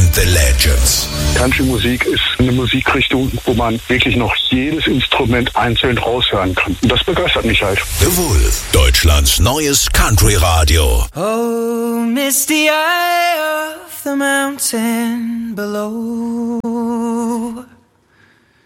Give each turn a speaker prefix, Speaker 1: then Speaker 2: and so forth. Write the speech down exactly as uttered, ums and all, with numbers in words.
Speaker 1: and the Legends.
Speaker 2: Country-Musik ist eine Musikrichtung, wo man wirklich noch jedes Instrument einzeln raushören kann. Und das begeistert mich halt.
Speaker 1: The Wolf, Deutschlands neues Country-Radio.
Speaker 3: Oh, misty eye of the mountain below.